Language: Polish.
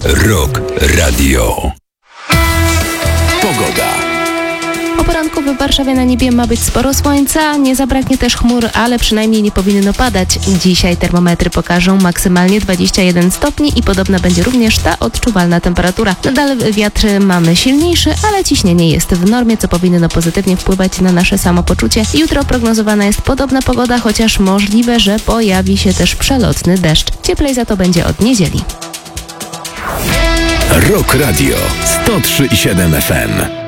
Rock Radio. Pogoda. O poranku w Warszawie na niebie ma być sporo słońca, nie zabraknie też chmur, ale przynajmniej nie powinno padać. Dzisiaj termometry pokażą maksymalnie 21 stopni i podobna będzie również ta odczuwalna temperatura. Nadal wiatr mamy silniejszy, ale ciśnienie jest w normie, co powinno pozytywnie wpływać na nasze samopoczucie. Jutro prognozowana jest podobna pogoda, chociaż możliwe, że pojawi się też przelotny deszcz. Cieplej za to będzie od niedzieli. Rock Radio 103,7 FM.